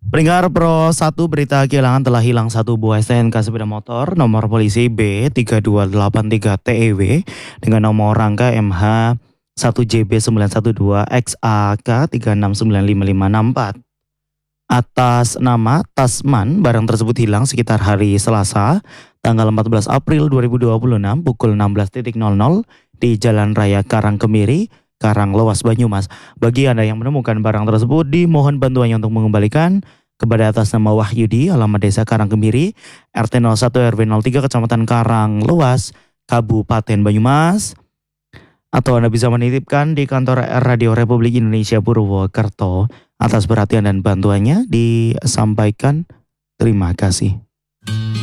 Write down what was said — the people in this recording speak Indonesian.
Pendengar Pro 1 berita kehilangan telah hilang satu buah STNK sepeda motor nomor polisi B3283TEW dengan nomor rangka MH 1JB912XAK 36955564. Atas nama Tasman, barang tersebut hilang sekitar hari Selasa, tanggal 14 April 2026 pukul 16.00 di Jalan Raya Karangkemiri, Karanglewas, Banyumas. Bagi Anda yang menemukan barang tersebut, dimohon bantuannya untuk mengembalikan kepada atas nama Wahyudi, alamat desa Karangkemiri, RT 01 RW 03 Kecamatan Karanglewas, Kabupaten Banyumas. Atau Anda bisa menitipkan di kantor Radio Republik Indonesia Purwokerto. Atas perhatian dan bantuannya disampaikan terima kasih.